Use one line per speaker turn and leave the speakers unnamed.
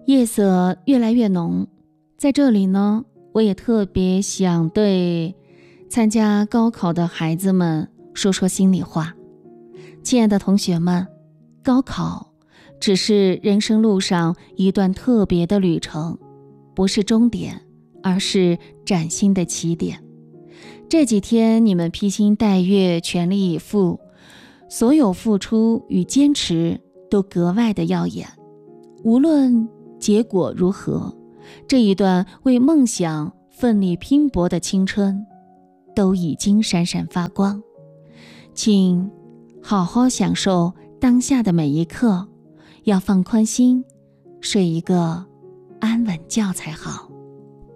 夜色越来越浓，在这里呢，我也特别想对参加高考的孩子们说说心里话。亲爱的同学们，高考只是人生路上一段特别的旅程，不是终点，而是崭新的起点。这几天你们披星戴月，全力以赴，所有付出与坚持都格外的耀眼。无论结果如何，这一段为梦想奋力拼搏的青春都已经闪闪发光。请好好享受当下的每一刻，要放宽心，睡一个安稳觉才好。